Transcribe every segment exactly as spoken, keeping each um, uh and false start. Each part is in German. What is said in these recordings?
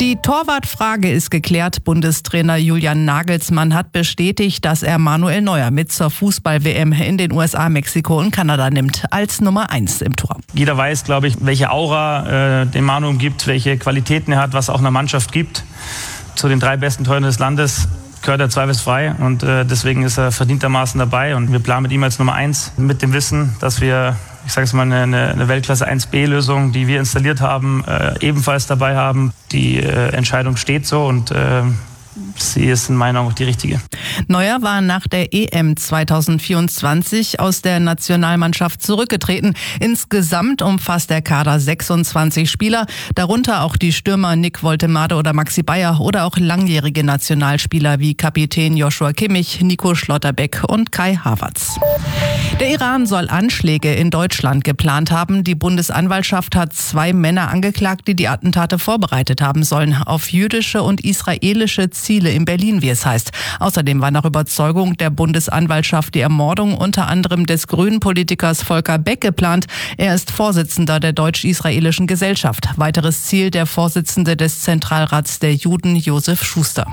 Die Torwartfrage ist geklärt. Bundestrainer Julian Nagelsmann hat bestätigt, dass er Manuel Neuer mit zur Fußball-W M in den U S A, Mexiko und Kanada nimmt, als Nummer eins im Tor. Jeder weiß, glaube ich, welche Aura äh, den Manu umgibt, welche Qualitäten er hat, was auch einer Mannschaft gibt. Zu den drei besten Torhütern des Landes gehört er zweifelsfrei und äh, deswegen ist er verdientermaßen dabei. Und wir planen mit ihm als Nummer eins mit dem Wissen, dass wir, ich sage es mal, eine, eine Weltklasse eins B Lösung, die wir installiert haben, äh, ebenfalls dabei haben. Die äh, Entscheidung steht so und äh, sie ist in meiner Meinung auch die richtige. Neuer war nach der E M zweitausendvierundzwanzig aus der Nationalmannschaft zurückgetreten. Insgesamt umfasst der Kader sechsundzwanzig Spieler, darunter auch die Stürmer Nick Woltemade oder Maxi Bayer oder auch langjährige Nationalspieler wie Kapitän Joshua Kimmich, Nico Schlotterbeck und Kai Havertz. Der Iran soll Anschläge in Deutschland geplant haben. Die Bundesanwaltschaft hat zwei Männer angeklagt, die die Attentate vorbereitet haben sollen, auf jüdische und israelische Ziele in Berlin, wie es heißt. Außerdem war nach Überzeugung der Bundesanwaltschaft die Ermordung unter anderem des grünen Politikers Volker Beck geplant. Er ist Vorsitzender der Deutsch-Israelischen Gesellschaft. Weiteres Ziel der Vorsitzende des Zentralrats der Juden, Josef Schuster.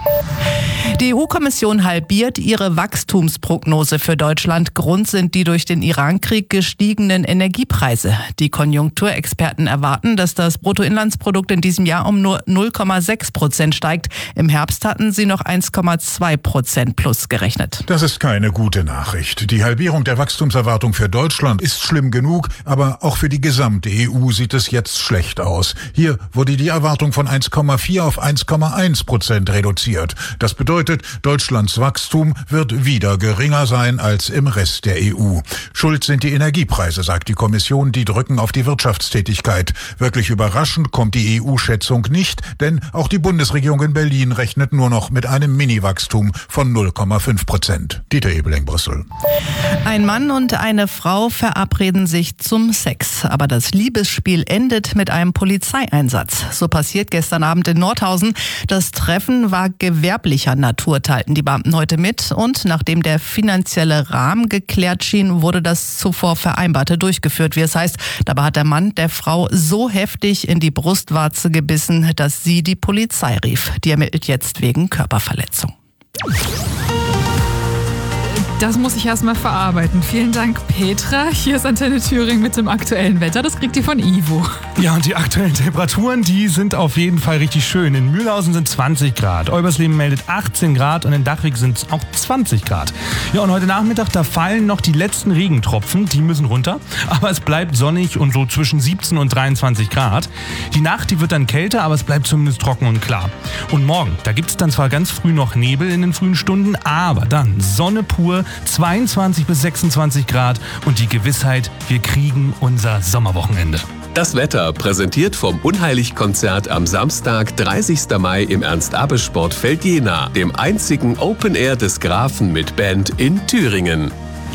Die E U-Kommission halbiert ihre Wachstumsprognose für Deutschland. Grund sind die durch den Iran-Krieg gestiegenen Energiepreise. Die Konjunkturexperten erwarten, dass das Bruttoinlandsprodukt in diesem Jahr um nur null Komma sechs Prozent steigt. Im Herbst hatten sie noch eins Komma zwei Prozent plus gerechnet. Das ist keine gute Nachricht. Die Halbierung der Wachstumserwartung für Deutschland ist schlimm genug, aber auch für die gesamte E U sieht es jetzt schlecht aus. Hier wurde die Erwartung von eins Komma vier auf eins Komma eins Prozent reduziert. Das bedeutet, Deutschlands Wachstum wird wieder geringer sein als im Rest der E U. Schuld sind die Energiepreise, sagt die Kommission, die drücken auf die Wirtschaftstätigkeit. Wirklich überraschend kommt die E U-Schätzung nicht, denn auch die Bundesregierung in Berlin rechnet nur noch mit einem Mini-Wachstum von null Komma fünf Prozent. Dieter Ebeling, Brüssel. Ein Mann und eine Frau verabreden sich zum Sex. Aber das Liebesspiel endet mit einem Polizeieinsatz. So passiert gestern Abend in Nordhausen. Das Treffen war gewerblicher Natur, teilten die Beamten heute mit. Und nachdem der finanzielle Rahmen geklärt schien, wurde das zuvor Vereinbarte durchgeführt, wie es heißt. Dabei hat der Mann der Frau so heftig in die Brustwarze gebissen, dass sie die Polizei rief. Die ermittelt jetzt wegen Körperverletzung. Das muss ich erstmal verarbeiten. Vielen Dank, Petra. Hier ist Antenne Thüringen mit dem aktuellen Wetter. Das kriegt ihr von Ivo. Ja, und die aktuellen Temperaturen, die sind auf jeden Fall richtig schön. In Mühlhausen sind zwanzig Grad, Eubersleben meldet achtzehn Grad und in Dachwig sind es auch zwanzig Grad. Ja, und heute Nachmittag, da fallen noch die letzten Regentropfen. Die müssen runter. Aber es bleibt sonnig und so zwischen siebzehn und dreiundzwanzig Grad. Die Nacht, die wird dann kälter, aber es bleibt zumindest trocken und klar. Und morgen, da gibt es dann zwar ganz früh noch Nebel in den frühen Stunden, aber dann Sonne pur, zweiundzwanzig bis sechsundzwanzig Grad und die Gewissheit, wir kriegen unser Sommerwochenende. Das Wetter präsentiert vom Unheilig-Konzert am Samstag, dreißigsten Mai im Ernst-Abbe-Sportfeld Jena, dem einzigen Open Air des Grafen mit Band in Thüringen.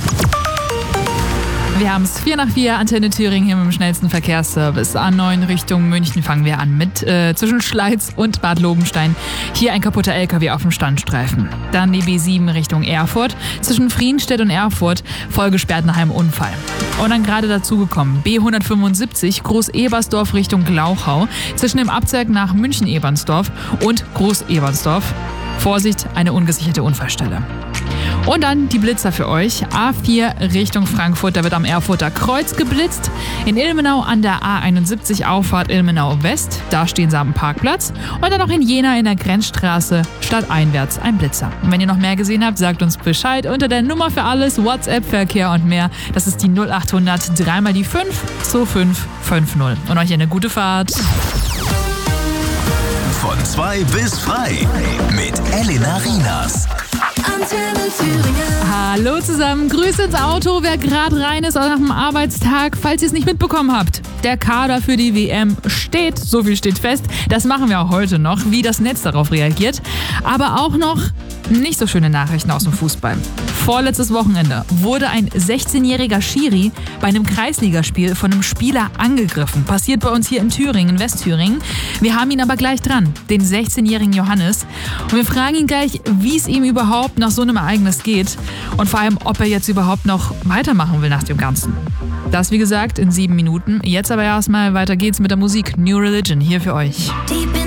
Wir haben es vier nach vier, Antenne Thüringen hier mit dem schnellsten Verkehrsservice. A neun Richtung München fangen wir an mit äh, zwischen Schleiz und Bad Lobenstein. Hier ein kaputter L K W auf dem Standstreifen. Dann die B sieben Richtung Erfurt. Zwischen Friedenstedt und Erfurt voll gesperrt nach einem Unfall. Und dann gerade dazugekommen B hundertfünfundsiebzig Groß-Ebersdorf Richtung Glauchau. Zwischen dem Abzweig nach München-Ebernsdorf und Groß-Ebernsdorf. Vorsicht, eine ungesicherte Unfallstelle. Und dann die Blitzer für euch. A vier Richtung Frankfurt, da wird am Erfurter Kreuz geblitzt. In Ilmenau an der A einundsiebzig Auffahrt Ilmenau West, da stehen sie am Parkplatz. Und dann noch in Jena in der Grenzstraße stadteinwärts ein Blitzer. Und wenn ihr noch mehr gesehen habt, sagt uns Bescheid unter der Nummer für alles, WhatsApp-Verkehr und mehr. Das ist die null achthundert drei mal die fünf zwei fünf fünf null. Und euch eine gute Fahrt. Von zwei bis frei mit Elena Rienas. Antenne Thüringen. Hallo zusammen, Grüße ins Auto, wer gerade rein ist nach dem Arbeitstag. Falls ihr es nicht mitbekommen habt, der Kader für die W M steht, so viel steht fest. Das machen wir auch heute noch, wie das Netz darauf reagiert. Aber auch noch nicht so schöne Nachrichten aus dem Fußball. Vorletztes Wochenende wurde ein sechzehnjähriger Schiri bei einem Kreisligaspiel von einem Spieler angegriffen. Passiert bei uns hier in Thüringen, in Westthüringen. Wir haben ihn aber gleich dran, den sechzehnjährigen Johannes. Und wir fragen ihn gleich, wie es ihm überhaupt nach so einem Ereignis geht und vor allem, ob er jetzt überhaupt noch weitermachen will nach dem Ganzen. Das wie gesagt in sieben Minuten. Jetzt aber erstmal weiter geht's mit der Musik. New Religion hier für euch. Deep in